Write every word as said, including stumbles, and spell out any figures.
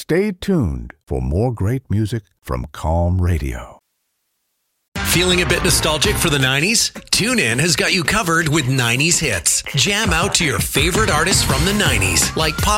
Stay tuned for more great music from Calm Radio. Feeling a bit nostalgic for the nineties? TuneIn has got you covered with nineties hits. Jam out to your favorite artists from the nineties, like Pop